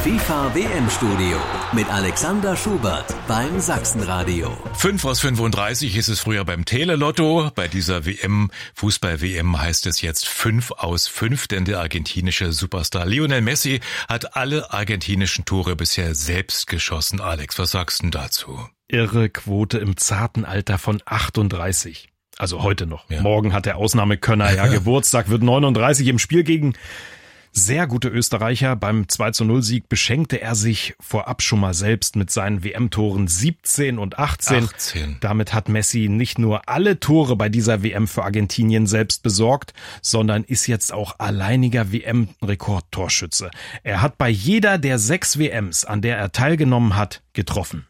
FIFA WM-Studio mit Alexander Schubert beim Sachsenradio. 5 aus 35 ist es früher beim Telelotto. Bei dieser WM, Fußball-WM, heißt es jetzt 5 aus 5, denn der argentinische Superstar Lionel Messi hat alle argentinischen Tore bisher selbst geschossen. Alex, was sagst du dazu? Irre Quote im zarten Alter von 38. Also heute noch. Ja. Morgen hat der Ausnahmekönner ja Geburtstag, wird 39 im Spiel gegen sehr gute Österreicher. Beim 2:0-Sieg beschenkte er sich vorab schon mal selbst mit seinen WM-Toren 17 und 18. Damit hat Messi nicht nur alle Tore bei dieser WM für Argentinien selbst besorgt, sondern ist jetzt auch alleiniger WM-Rekordtorschütze. Er hat bei jeder der 6 WMs, an der er teilgenommen hat, getroffen.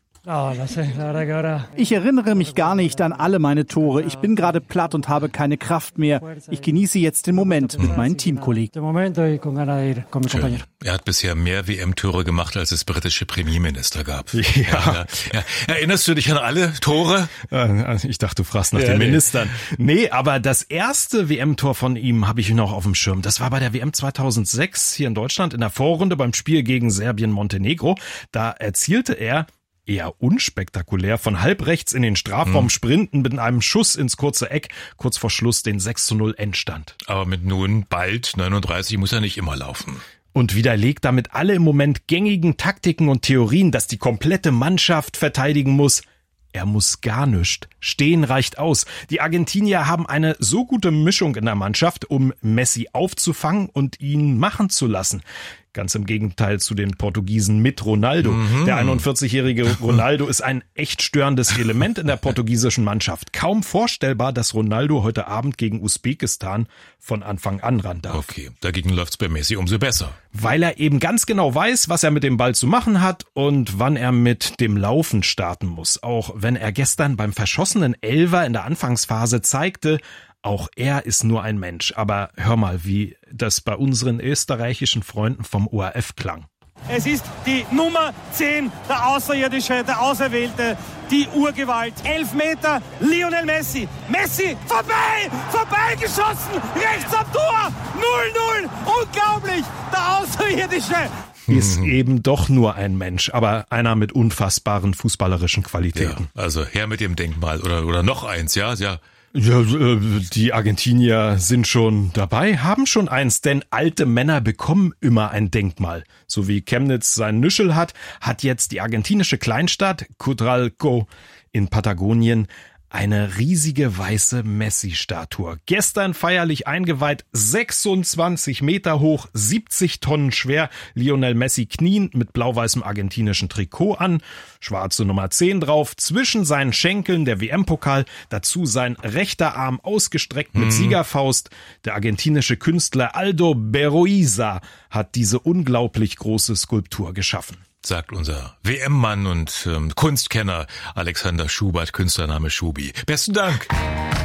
Ich erinnere mich gar nicht an alle meine Tore. Ich bin gerade platt und habe keine Kraft mehr. Ich genieße jetzt den Moment mit meinen Teamkollegen. Schön. Er hat bisher mehr WM-Tore gemacht, als es britische Premierminister gab. Ja. Erinnerst du dich an alle Tore? Ich dachte, du fragst nach den Ministern. Nee, aber das erste WM-Tor von ihm habe ich noch auf dem Schirm. Das war bei der WM 2006 hier in Deutschland in der Vorrunde beim Spiel gegen Serbien-Montenegro. Da erzielte er eher unspektakulär von halb rechts in den Strafraum sprinten mit einem Schuss ins kurze Eck, kurz vor Schluss den 6:0 Endstand. Aber mit nun bald 39 muss er nicht immer laufen. Und widerlegt damit alle im Moment gängigen Taktiken und Theorien, dass die komplette Mannschaft verteidigen muss. Er muss gar nichts. Stehen reicht aus. Die Argentinier haben eine so gute Mischung in der Mannschaft, um Messi aufzufangen und ihn machen zu lassen. Ganz im Gegenteil zu den Portugiesen mit Ronaldo. Der 41-jährige Ronaldo ist ein echt störendes Element in der portugiesischen Mannschaft. Kaum vorstellbar, dass Ronaldo heute Abend gegen Usbekistan von Anfang an ran darf. Okay, dagegen läuft's bei Messi umso besser. Weil er eben ganz genau weiß, was er mit dem Ball zu machen hat und wann er mit dem Laufen starten muss. Auch wenn er gestern beim verschossenen Elfer in der Anfangsphase zeigte, auch er ist nur ein Mensch. Aber hör mal, wie das bei unseren österreichischen Freunden vom ORF klang. Es ist die Nummer 10, der Außerirdische, der Auserwählte, die Urgewalt. 11 Meter, Lionel Messi. Messi, vorbeigeschossen, rechts am Tor, 0:0, unglaublich, der Außerirdische. Ist eben doch nur ein Mensch, aber einer mit unfassbaren fußballerischen Qualitäten. Ja, also her mit dem Denkmal oder noch eins, ja. Ja, die Argentinier sind schon dabei, haben schon eins, denn alte Männer bekommen immer ein Denkmal. So wie Chemnitz sein Nüschel hat jetzt die argentinische Kleinstadt Cutralco in Patagonien eine riesige weiße Messi-Statue. Gestern feierlich eingeweiht, 26 Meter hoch, 70 Tonnen schwer. Lionel Messi knien mit blau-weißem argentinischen Trikot an, schwarze Nummer 10 drauf, zwischen seinen Schenkeln der WM-Pokal, dazu sein rechter Arm ausgestreckt mit Siegerfaust. Der argentinische Künstler Aldo Berroiza hat diese unglaublich große Skulptur geschaffen. Sagt unser WM-Mann und Kunstkenner Alexander Schubert, Künstlername Schubi. Besten Dank.